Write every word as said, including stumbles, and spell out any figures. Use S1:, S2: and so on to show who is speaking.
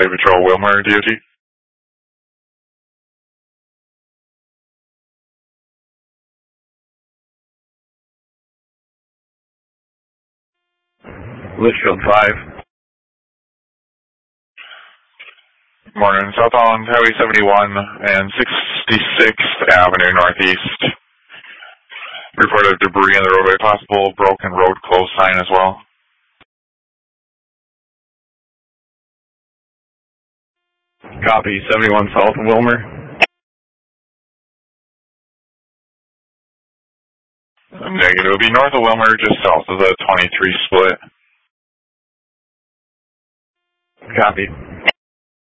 S1: State Patrol, Wilmer, D O T.
S2: Litchfield five.
S1: Morning, southbound Highway seventy-one and sixty-sixth Avenue Northeast. Report of debris in the roadway, possible broken road closed sign as well.
S2: Copy, seventy-one South Wilmer.
S1: Negative, it'll be north of Wilmer, just south of the twenty-three split.
S2: Copy.